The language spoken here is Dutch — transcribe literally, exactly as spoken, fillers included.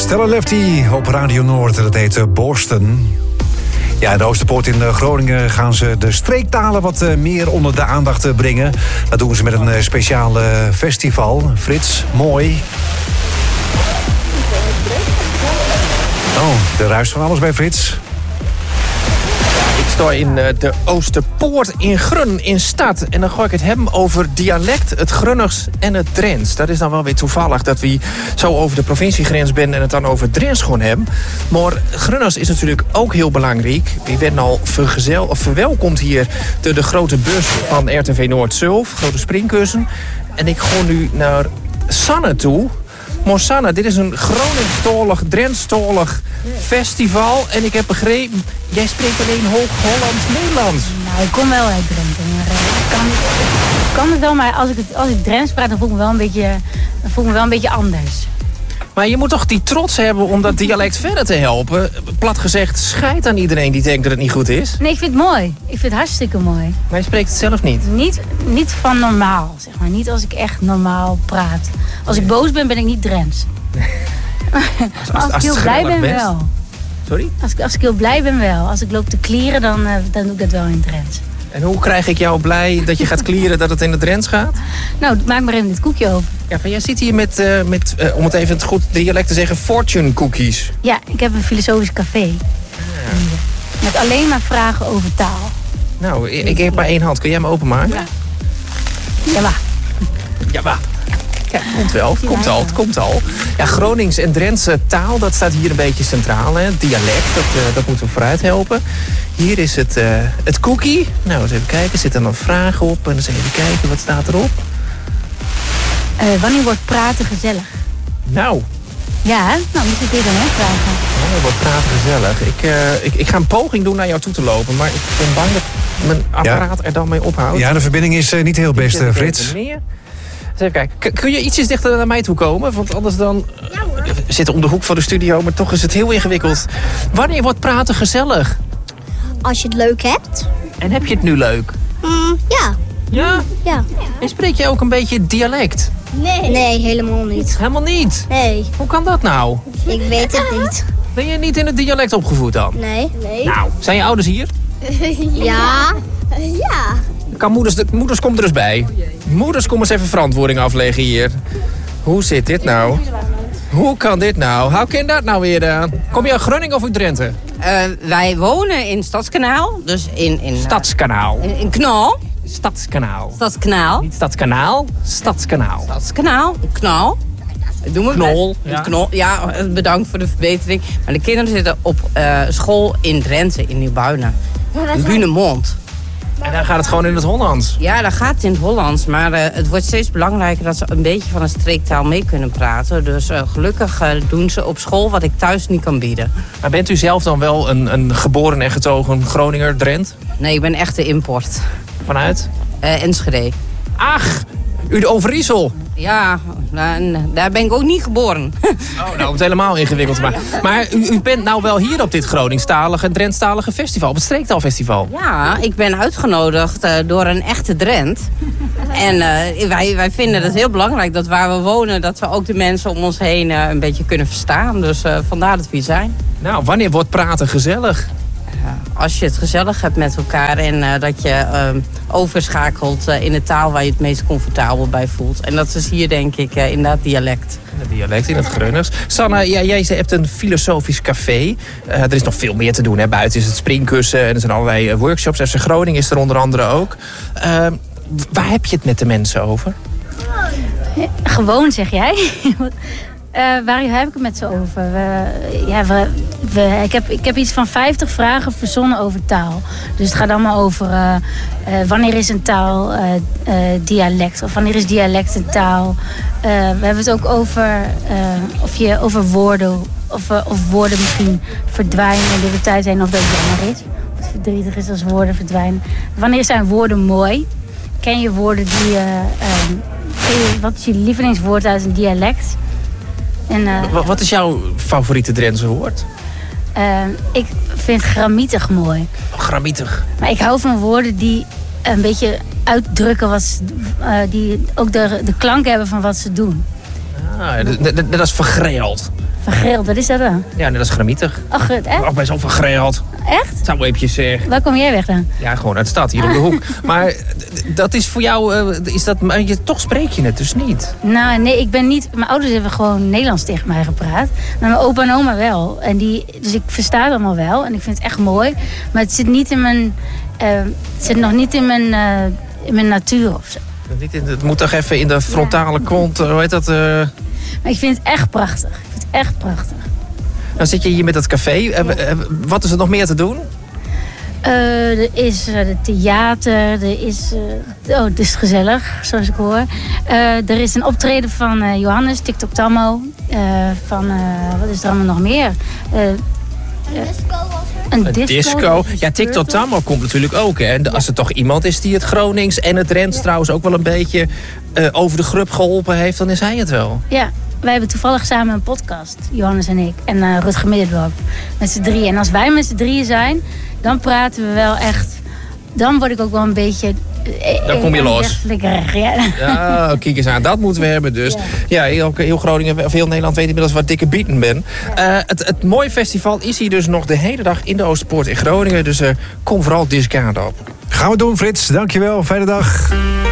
Stella Lefty op Radio Noord, dat heet Borsten. Ja, in de Oosterpoort in Groningen gaan ze de streektalen wat meer onder de aandacht brengen. Dat doen ze met een speciaal festival. Frits, mooi. Oh, er ruist van alles bij Frits. Ik sta in de Oosterpoort in Grun in stad. En dan ga ik het hebben over dialect, het Grunners en het Drents. Dat is dan wel weer toevallig dat we zo over de provinciegrens zijn en het dan over Drents gewoon hebben. Maar Grunners is natuurlijk ook heel belangrijk. We werden al vergezel, of verwelkomd hier door de grote bus van R T V Noord zelf, grote springkussen. En ik ga nu naar Sanne toe. Maar Sanne, dit is een Groningstalig, Drentstalig festival. En ik heb begrepen, jij spreekt alleen Hoog-Hollands-Nederlands. Nou, ik kom wel uit Drenthe. Maar ik kan, ik kan het wel, maar als ik, het, als ik Drents praat, dan voel ik me wel een beetje, dan voel ik me wel een beetje anders. Maar je moet toch die trots hebben om dat dialect verder te helpen? Plat gezegd, scheid aan iedereen die denkt dat het niet goed is. Nee, ik vind het mooi. Ik vind het hartstikke mooi. Maar je spreekt het zelf niet? Niet, niet van normaal, zeg maar. Niet als ik echt normaal praat. Als ik boos ben, ben ik niet Drents. Als, maar als, als ik heel blij ben, best. wel. Sorry? Als ik, als ik heel blij ben, wel. Als ik loop te klieren, dan, uh, dan doe ik dat wel in Drents. En hoe krijg ik jou blij dat je gaat klieren dat het in het Drents gaat? Nou, maak maar even dit koekje open. Ja, maar jij zit hier met, uh, met uh, om het even het goed dialect te zeggen, fortune cookies. Ja, ik heb een filosofisch café. Ja. Met alleen maar vragen over taal. Nou, ik, ik heb maar één hand. Kun jij hem openmaken? Ja. Ja, maar. Ja, maar. Ja, komt wel. Komt al. Het komt al. Ja, Gronings en Drentse taal, dat staat hier een beetje centraal. Hè? Dialect, dat, uh, dat moeten we vooruit helpen. Hier is het, uh, het cookie. Nou, eens even kijken. Er zitten dan vragen op. En dan eens even kijken, wat staat erop? Uh, wanneer wordt praten gezellig? Nou. Ja, nou moet ik dit dan ook vragen. Wanneer wordt praten gezellig? Ik, uh, ik, ik ga een poging doen naar jou toe te lopen. Maar ik ben bang dat mijn apparaat ja. er dan mee ophoudt. Ja, de verbinding is uh, niet heel best, uh, Frits. Even kijken. Kun je ietsjes dichter naar mij toe komen? Want anders dan... Ja, hoor. We zitten om de hoek van de studio, maar toch is het heel ingewikkeld. Wanneer wordt praten gezellig? Als je het leuk hebt. En heb je het nu leuk? Mm, ja. Ja? Ja. En spreek je ook een beetje dialect? Nee. Nee, helemaal niet. Helemaal niet? Nee. Hoe kan dat nou? Ik weet het niet. Ben je niet in het dialect opgevoed dan? Nee. Nee. Nou, zijn je ouders hier? Ja. Ja. Kan moeders, de, moeders komt er dus bij. Moeders, kom eens even verantwoording afleggen hier. Hoe zit dit nou? Hoe kan dit nou? Hoe kan dat nou weer dan? Kom je uit Groningen of uit Drenthe? Uh, wij wonen in Stadskanaal. Dus in... in Stadskanaal. In, in Knal. Stadskanaal. Stadskanaal. Niet Stadskanaal, Stadskanaal. Stadskanaal. Knal. Doen we Knol. Ja. Knol. Ja, bedankt voor de verbetering. Maar de kinderen zitten op uh, school in Drenthe, in Nieuwbuinen. Bunemond. En dan gaat het gewoon in het Hollands? Ja, dan gaat het in het Hollands. Maar uh, het wordt steeds belangrijker dat ze een beetje van een streektaal mee kunnen praten. Dus uh, gelukkig uh, doen ze op school wat ik thuis niet kan bieden. Maar bent u zelf dan wel een, een geboren en getogen Groninger, Drent? Nee, ik ben echt de import. Vanuit? Uh, Enschede. Ach, u de Overijssel. Ja, nou, daar ben ik ook niet geboren. Oh, nou, het helemaal ingewikkeld. Maar, maar u, u bent nou wel hier op dit Groningstalige en Drentstalige festival, op het Streektaalfestival. Ja, ik ben uitgenodigd uh, door een echte Drent. En uh, wij, wij vinden het heel belangrijk dat waar we wonen, dat we ook de mensen om ons heen uh, een beetje kunnen verstaan. Dus uh, vandaar dat we hier zijn. Nou, wanneer wordt praten gezellig? Uh, als je het gezellig hebt met elkaar en uh, dat je uh, overschakelt uh, in de taal waar je het meest comfortabel bij voelt. En dat is hier denk ik uh, inderdaad dialect. Het dialect in het Grunners. Sanne, ja, jij hebt een filosofisch café. Uh, er is nog veel meer te doen. Hè. Buiten is het springkussen en er zijn allerlei uh, workshops. F C Groningen is er onder andere ook. Uh, waar heb je het met de mensen over? Gewoon, zeg jij. Uh, waar heb ik het met ze over? We, ja, we, we, ik, heb, ik heb iets van vijftig vragen verzonnen over taal. Dus het gaat allemaal over uh, uh, wanneer is een taal uh, uh, dialect? Of wanneer is dialect een taal? Uh, we hebben het ook over, uh, of, je, over woorden. Of, uh, of woorden misschien verdwijnen in de tijd zijn. Of dat jammer is. Of het verdrietig is als woorden verdwijnen. Wanneer zijn woorden mooi? Ken je woorden die... Uh, uh, ken je, wat is je lievelingswoord uit een dialect? En, uh, Wat is jouw favoriete Drentse woord? Uh, ik vind gramietig mooi. Oh, gramietig. Maar ik hou van woorden die een beetje uitdrukken wat uh, die ook de, de klank hebben van wat ze doen. Ah, dat is vergreeld. Van grill, wat is dat dan? Ja, net als gramietig. Ach, goed, echt? Ook best wel vergrild. Echt? Zou even zeggen. Waar kom jij weg dan? Ja, gewoon uit de stad, hier op de hoek. Maar d- dat is voor jou, uh, is dat, maar je, toch spreek je het dus niet. Nou, nee, ik ben niet... Mijn ouders hebben gewoon Nederlands tegen mij gepraat. Maar mijn opa en oma wel. En die, dus ik versta het allemaal wel. En ik vind het echt mooi. Maar het zit niet in mijn... Uh, het zit nog niet in mijn, uh, in mijn natuur of zo. Niet in, het moet toch even in de frontale kont, hoe heet dat? Uh... Maar ik vind het echt prachtig. Ik vind het echt prachtig. Dan zit je hier met dat café. Ja. Wat is er nog meer te doen? Uh, er is uh, de theater, er is... Uh, oh, het is gezellig, zoals ik hoor. Uh, er is een optreden van uh, Johannes, TikTok Tammo. Uh, van, uh, wat is er allemaal nog meer? Uh, uh, een Een disco. disco. Ja, TikTok Tammo komt natuurlijk ook. Hè. En als er toch iemand is die het Gronings en het Drents trouwens ook wel een beetje uh, over de grub geholpen heeft, dan is hij het wel. Ja. Wij hebben toevallig samen een podcast, Johannes en ik. En uh, Rutger Middendorp. Met z'n drieën. En als wij met z'n drieën zijn, dan praten we wel echt... Dan word ik ook wel een beetje... Uh, dan kom je los. Lekker, ja. Ja, kijk eens aan. Dat moeten we hebben dus. Ja, ja heel, heel Groningen of heel Nederland weet inmiddels wat dikke bieten ben. Ja. Uh, het, het mooie festival is hier dus nog de hele dag in de Oosterpoort in Groningen. Dus uh, kom vooral discount op. Gaan we doen, Frits. Dankjewel. Fijne dag.